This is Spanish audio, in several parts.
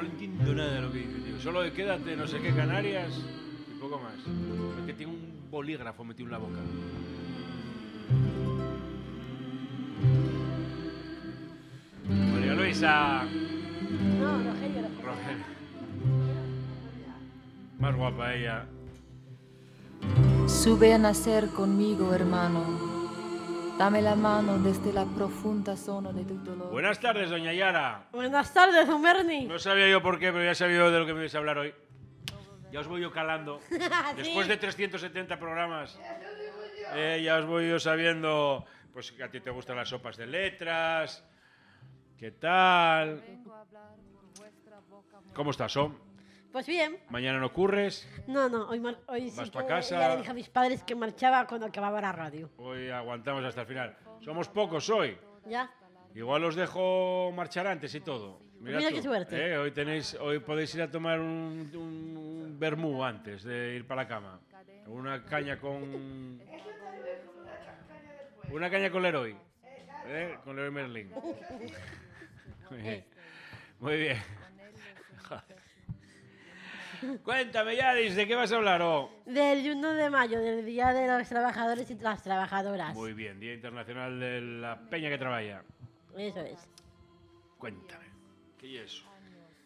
no entiendo nada de lo que dice, tío. Solo de quédate no sé qué Canarias y poco más. Es que tiene un bolígrafo metido en la boca. María Luisa. No, Rogelio. Rogelio. Más guapa ella. Sube a nacer conmigo, hermano. Dame la mano desde la profunda zona de tu dolor. Buenas tardes, doña Yara. Buenas tardes, don Bernie. No sabía yo por qué, pero ya sabía yo de lo que me ibas a hablar hoy. Ya os voy yo calando. Después de 370 programas, ya os voy yo sabiendo pues que a ti te gustan las sopas de letras. ¿Qué tal? ¿Cómo estás, Om? Pues bien. ¿Mañana no ocurres? No, hoy sí ¿Vas que pa' casa? ya le dije a mis padres que marchaba cuando acababa la radio. Hoy aguantamos hasta el final. Somos pocos hoy. ¿Ya? Igual os dejo marchar antes y todo. Mira tú, qué suerte. Hoy podéis ir a tomar un vermú antes de ir para la cama. Una caña con... Una caña con Leroy. Con Leroy Merlin. Muy bien. Cuéntame, Yaris, ¿de qué vas a hablar? Del 1 de mayo, del Día de los Trabajadores y las Trabajadoras. Muy bien, Día Internacional de la Peña que Trabaja. Eso es. Cuéntame, ¿qué es eso?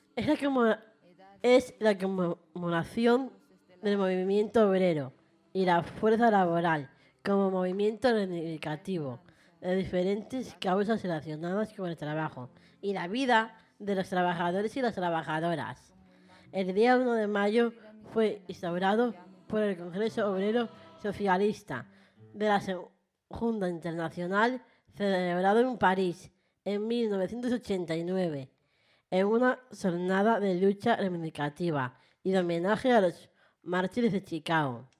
Es la conmemoración del movimiento obrero y la fuerza laboral como movimiento reivindicativo de diferentes causas relacionadas con el trabajo y la vida de los trabajadores y las trabajadoras. El día 1 de mayo fue instaurado por el Congreso Obrero Socialista de la Segunda Internacional, celebrado en París en 1989, en una jornada de lucha reivindicativa y de homenaje a los mártires de Chicago.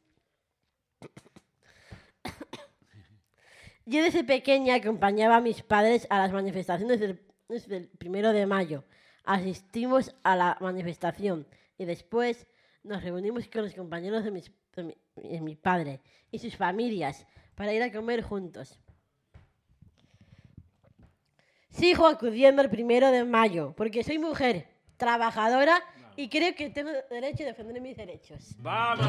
Yo desde pequeña acompañaba a mis padres a las manifestaciones del 1 de mayo. Asistimos a la manifestación y después nos reunimos con los compañeros de mi padre y sus familias para ir a comer juntos. Sigo acudiendo el 1 de mayo porque soy mujer trabajadora y creo que tengo derecho a defender mis derechos. ¡Vamos!